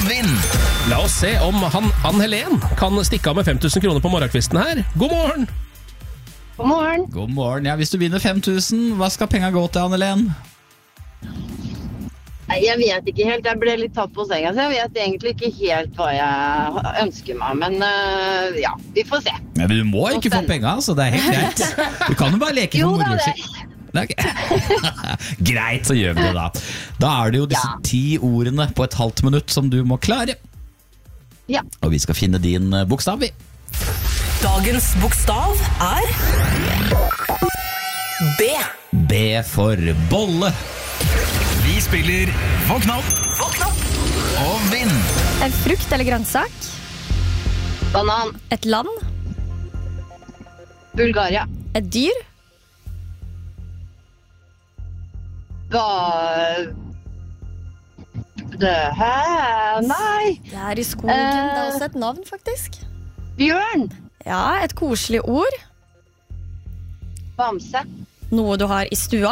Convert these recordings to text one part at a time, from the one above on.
vinn. La oss se om Ann Helen kan stikke av med 5000 kroner på morgenkvisten her. God morgen! God morgen. God morgen. Ja, hvis du vinner 5000, hva skal penga gå til, Anne-Helen? Nei, jeg vet ikke helt, jeg ble litt tatt på senga, så jeg vet egentlig ikke helt hva jeg ønsker meg, men ja, vi får se. Ja, men du må ikke få penga, så det er helt greit. Du kan jo bare leke for moro skyld. Greit, så gjør vi det da. Da er det jo disse 10 ordene på et halvt minutt som du må klare. Ja. Og vi skal finne din bokstav i. Dagens bokstav er B. B for bolle. Vi spiller Våkn opp og vinn. En frukt eller grønnsak. Banan. Et land. Bulgaria. Et dyr. Nei. Det er i skogen. Det er også et navn, faktisk. Bjørn. Ja, et koselig ord. Bamse. Noe du har i stua.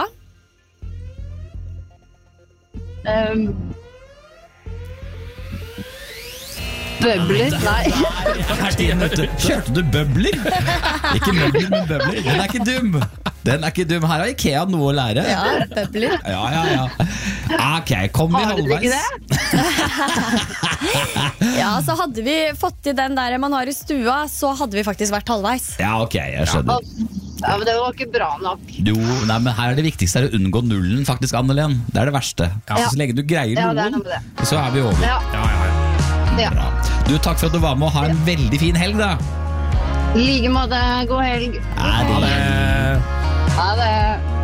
Bøbler. Nei. Kjørte du bøbler? Ikke møbler, men bøbler. Den er ikke dum. Her har IKEA noe å lære. Ja, bøbler. Ja. Ok, kom vi Har du ikke halvveis. det? Ja, så hadde vi fått til den der man har i stua, så hadde vi faktisk vært halvveis. Ja, ok, jeg skjønner. Ja, men det var ikke bra nok. Jo, nei, men her er det viktigste er å unngå nullen, faktisk, Anne-Helen. Det er det verste. Ja. Så lenge du greier Ja, det er noen, noe med det. så er vi over. Ja. Ja. Bra. Du, takk for at du var med, og ha en veldig fin helg da. I like måte. God helg. Ha det. Ha det.